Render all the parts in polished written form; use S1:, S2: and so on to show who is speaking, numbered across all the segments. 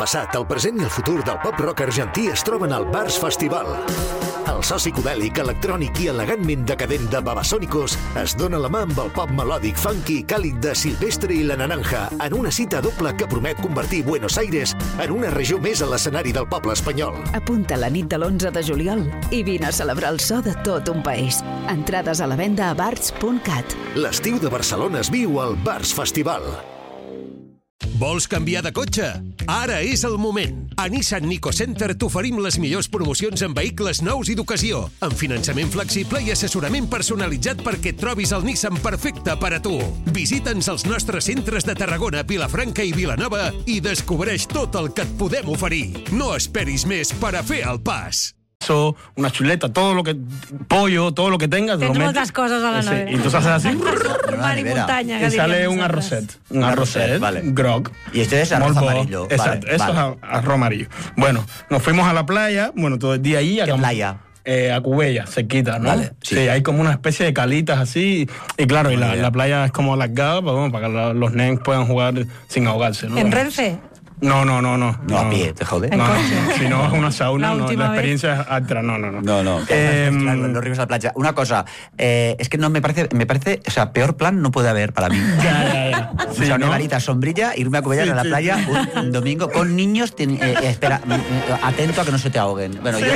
S1: Passat, el present i el futur del pop-rock argentí es troben al Bars Festival. El so psicodèlic, electrònic i elegantment decadent de Babasónicos es dona la mà amb el pop melòdic, funky i càlid de Silvestre i la Naranja en una cita doble que promet convertir Buenos Aires en una regió més a l'escenari del poble espanyol.
S2: Apunta la nit de l'11 de juliol i vine a celebrar el so de tot un país. Entrades a la venda a bars.cat.
S1: L'estiu de Barcelona es viu al Bars Festival.
S3: Vols canviar de cotxe? Ara és el moment. A Nissan Nico Center t'oferim les millors promocions en vehicles nous i d'ocasió, amb finançament flexible i assessorament personalitzat perquè et trobis el Nissan perfecte per a tu. Visita'ns als nostres centres de Tarragona, Vilafranca i Vilanova i descobreix tot el que et podem oferir. No esperis més per a fer el pas.
S4: Una chuleta, todo lo que pollo, todo lo que tengas.
S5: Tens moltes coses a la nevera.
S4: Sí, y entonces haces así.
S5: Mar y montaña.
S4: Y sale un arroset. Un arroset,
S6: vale.
S4: grog.
S6: Y este es arroz amarillo.
S4: Exacto,
S6: vale,
S4: esto
S6: vale.
S4: es arroz amarillo. Bueno, nos fuimos a la playa, bueno, todo el día ahí.
S6: ¿Qué playa?
S4: A Cubella, cerquita, ¿no?
S6: Vale,
S4: sí, hay como una especie de calitas así. Y claro, y la playa es como alargada para que los nenes puedan jugar sin ahogarse, ¿no?
S5: ¿En Renfe?
S4: No.
S6: No, a pie, te jode.
S4: No, si no es una sauna, la experiencia es alta, no.
S6: Los ríos a la playa. Una cosa, es que no me parece, o sea, peor plan no puede haber para mí.
S4: Ya.
S6: Sí, o sea, una varita sombrilla, irme a Cubellas a la playa un domingo con niños, espera, atento a que no se te ahoguen. Bueno, yo...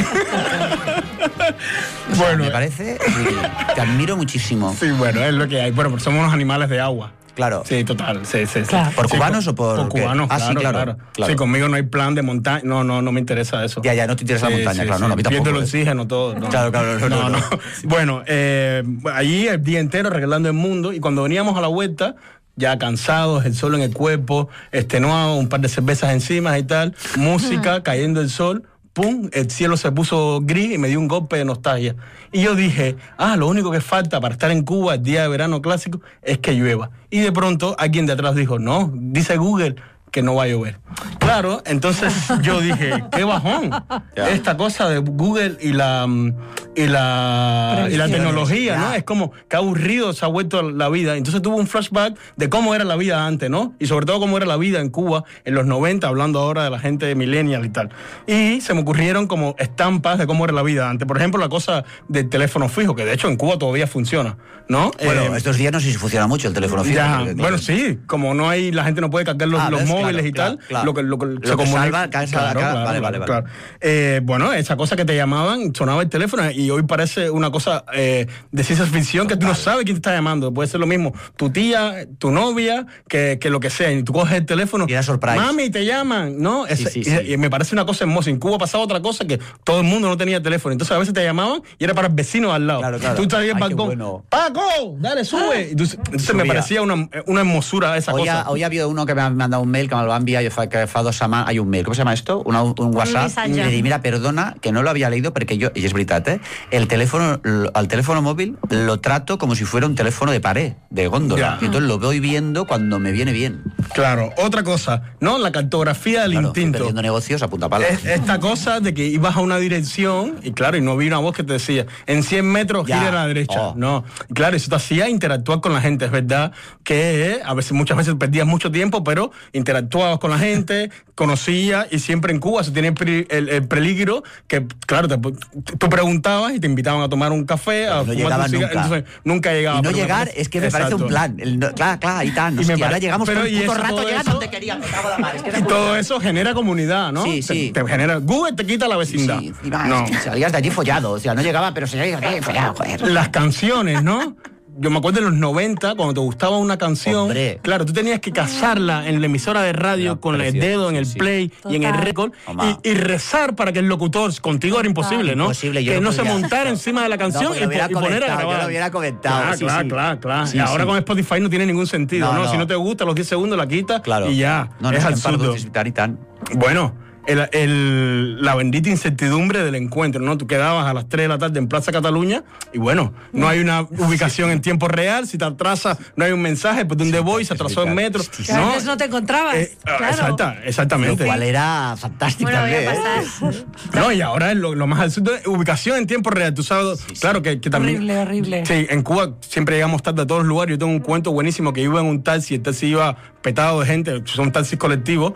S6: O sea, me parece, te admiro muchísimo.
S4: Sí, bueno, es lo que hay. Bueno, porque somos unos animales de agua.
S6: Claro.
S4: Sí, total. Sí.
S5: Claro.
S6: ¿Por cubanos o por...?
S4: Por cubanos,
S6: claro,
S4: sí, claro. Sí, conmigo no hay plan de montaña. No me interesa eso.
S6: Ya, no te interesa la montaña, claro. No, a mí tampoco.
S4: Pierdo el oxígeno, todo. No.
S6: Claro. No.
S4: Bueno, allí el día entero arreglando el mundo y cuando veníamos a la vuelta, ya cansados, el sol en el cuerpo, extenuado, un par de cervezas encima y tal, música, cayendo el sol, ¡pum! El cielo se puso gris y me dio un golpe de nostalgia. Y yo dije, lo único que falta para estar en Cuba el día de verano clásico es que llueva. Y de pronto alguien de atrás dijo, no, dice Google que no va a llover. Claro, entonces yo dije, qué bajón. Esta cosa de Google y la tecnología, ¿no? Es como que aburrido se ha vuelto la vida. Entonces tuve un flashback de cómo era la vida antes, ¿no? Y sobre todo cómo era la vida en Cuba en los 90, hablando ahora de la gente millennial y tal. Y se me ocurrieron como estampas de cómo era la vida antes. Por ejemplo, la cosa del teléfono fijo, que de hecho en Cuba todavía funciona, ¿no?
S6: Bueno, estos días no sé si funciona mucho el teléfono fijo.
S4: Bueno, sí, como no hay, la gente no puede cargar los móviles y tal, lo que se comunica. Vale. Bueno, esa cosa que te llamaban, sonaba el teléfono y hoy parece una cosa de ciencia ficción que tú no sabes quién te está llamando. Puede ser lo mismo tu tía, tu novia, que lo que sea. Y tú coges el teléfono,
S6: y era surprise.
S4: Mami, te llaman, ¿no? Y me parece una cosa hermosa. En Cuba pasaba otra cosa, que todo el mundo no tenía teléfono. Entonces a veces te llamaban y era para el vecino al lado.
S6: Claro.
S4: Tú salías al balcón, bueno. ¡Paco! ¡Dale, sube! Entonces me parecía una hermosura esa cosa.
S6: Hoy ha habido uno que me ha mandado un mail que me lo va a enviar, que fa 2 setmanes, hay un mail, ¿cómo se llama esto? Un WhatsApp. Y le di, mira, perdona, que no lo había leído porque yo, y es veritat, el teléfono móvil lo trato como si fuera un teléfono de pared, de góndola. Y entonces lo voy viendo cuando me viene bien.
S4: Claro, otra cosa, ¿no? La cartografía del instinto.
S6: Estoy perdiendo negocios a punta pala.
S4: Esta cosa de que ibas a una dirección y claro, y no había una voz que te decía, en 100 metros gira a la derecha. No, y claro, eso te hacía interactuar con la gente. Es verdad que muchas veces perdías mucho tiempo, pero interactuabas con la gente, conocías, y siempre en Cuba se tiene el peligro que, claro, tú preguntabas y te invitaban a tomar un café, a fumar un cigarro, entonces nunca llegaba.
S6: Y no llegar es que me parece un plan. Claro, y tan. Ahora llegamos con un puto rato llegando donde quería, me cago en la madre.
S4: Y todo eso genera comunidad, ¿no?
S6: Sí.
S4: Te genera. Google te quita la vecindad.
S6: Sí, no. Salías de allí follado, o sea, no llegaba, pero salías de allí follado, joder.
S4: Las canciones, ¿no? Yo me acuerdo en los 90, cuando te gustaba una canción,
S6: hombre,
S4: claro, tú tenías que cazarla en la emisora de radio con el dedo en el play y en el récord y rezar para que el locutor, contigo era imposible, ¿no? Que no se montara encima de la canción y poner a grabar.
S6: Yo lo hubiera comentado.
S4: Claro. Y ahora con Spotify no tiene ningún sentido, ¿no? Si no te gusta, a los 10 segundos la quitas y ya. Es absurdo. Bueno, la bendita incertidumbre del encuentro, ¿no? Tú quedabas a las 3 de la tarde en Plaza Cataluña y bueno, no hay una ubicación en tiempo real, si te atrasas no hay un mensaje, pues donde voy, se atrasó en metro.
S5: Antes no te encontrabas.
S4: Exactamente.
S6: Lo cual era fantástico también.
S4: No, y ahora es lo más absurdo, ubicación en tiempo real, tú sabes, claro que también.
S5: Horrible.
S4: Sí, en Cuba siempre llegamos tarde a todos los lugares. Yo tengo un cuento buenísimo que iba en un taxi, el taxi iba petado de gente, son taxis colectivos,